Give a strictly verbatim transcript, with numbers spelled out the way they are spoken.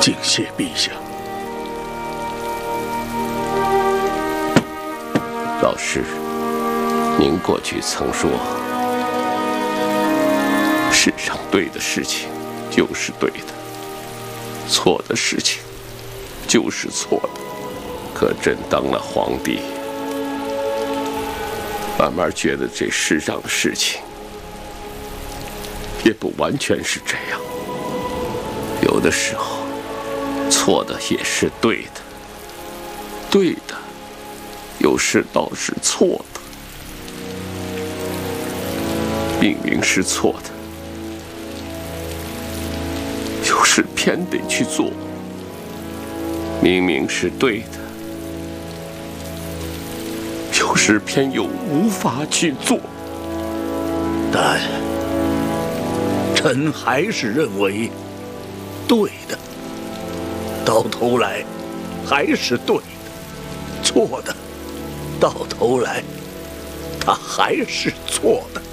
敬谢陛下。 老师，您过去曾说，世上对的事情就是对的，错的事情就是错的。可朕当了皇帝，慢慢觉得这世上的事情也不完全是这样，有的时候错的也是对的，对的有时倒是错的。明明是错的，有时偏得去做；明明是对的，有时偏又无法去做。 但臣还是认为，对的，到头来还是对的；错的，到头来他还是错的。